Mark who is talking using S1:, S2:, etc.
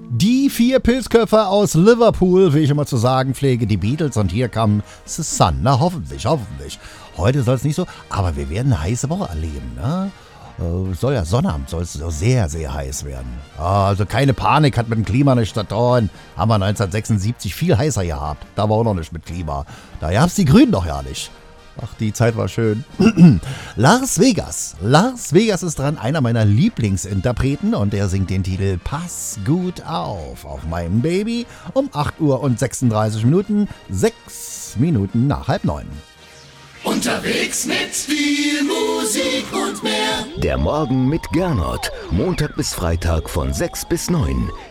S1: Die 4 Pilzköpfe aus Liverpool, wie ich immer zu sagen pflege, die Beatles, und hier kam The Sun. Na, hoffentlich. Heute soll es nicht so, aber wir werden eine heiße Woche erleben, ne? Soll ja Sonnabend, soll es sehr, sehr heiß werden. Also keine Panik, hat mit dem Klima nichts zu tun. Haben wir 1976 viel heißer gehabt. Da war auch noch nicht mit Klima. Da gab's die Grünen doch ja nicht. Ach, die Zeit war schön. Las Vegas. Las Vegas ist dran, einer meiner Lieblingsinterpreten, und er singt den Titel Pass gut auf meinem Baby um 8 Uhr und 36 Minuten, 6 Minuten nach 8:30.
S2: Unterwegs mit viel Musik und mehr.
S3: Der Morgen mit Gernot. Montag bis Freitag von 6 bis 9.